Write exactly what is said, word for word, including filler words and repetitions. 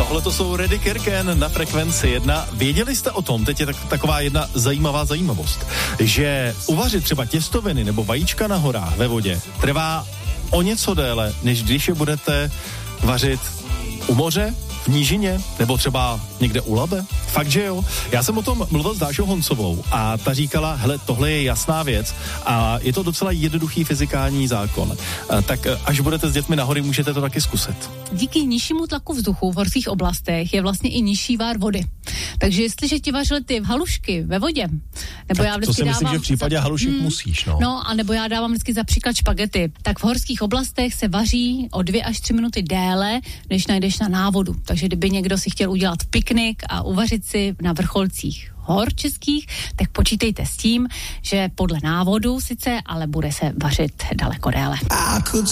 Tohle to jsou Reddy Kirken na Frekvenci jedna. Věděli jste o tom, teď je tak, taková jedna zajímavá zajímavost, že uvařit třeba těstoviny nebo vajíčka na horách ve vodě trvá o něco déle, než když je budete vařit u moře, v nížině, nebo třeba někde u Labe? Fakt, že jo? Já jsem o tom mluvil s Dášou Honcovou a ta říkala, hele, tohle je jasná věc a je to docela jednoduchý fyzikální zákon. A tak až budete s dětmi nahoře, můžete to taky zkusit. Díky nižšímu tlaku vzduchu v horských oblastech je vlastně i nižší vár vody. Takže jestliže ti vařily ty halušky ve vodě, nebo tak já vždycky to si myslím, dávám že v případě za, halušek mm, musíš, no. No, a nebo já dávám vždycky za příklad špagety, tak v horských oblastech se vaří o dvě až tři minuty déle, než najdeš na návodu. Takže kdyby někdo si chtěl udělat piknik a uvařit si na vrcholcích hor českých, tak počítejte s tím, že podle návodu sice, ale bude se vařit daleko déle.